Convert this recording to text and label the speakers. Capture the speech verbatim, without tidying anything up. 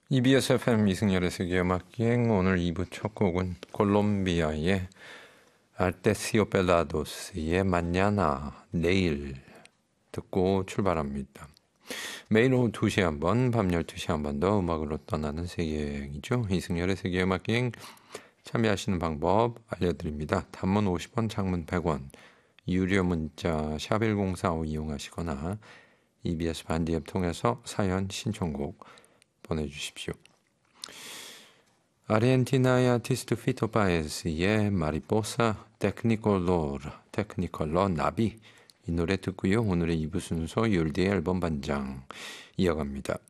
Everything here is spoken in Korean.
Speaker 1: 이비에스 에프엠 이승열의 세계음악여행 오늘 이 부 첫 곡은 콜롬비아의 알테시오펠라도스의 마냐나 내일 듣고 출발합니다. 매일 오후 두 시에 한 번, 밤 열두 시에 한 번 더 음악으로 떠나는 세계여행이죠. 이승열의 세계음악여행 참여하시는 방법 알려드립니다. 단문 오십 원, 장문 백 원, 유료 문자 샵 일공사오 이용하시거나 이비에스 반디 앱 통해서 사연 신청곡 보내주십시오. 아르헨티나의 아티스트 피토 파에스의 마리포사 테크니컬러, 테크니컬러 나비 이 노래 듣고요. 오늘의 이 부 순서 율디의 앨범 반장 이어갑니다.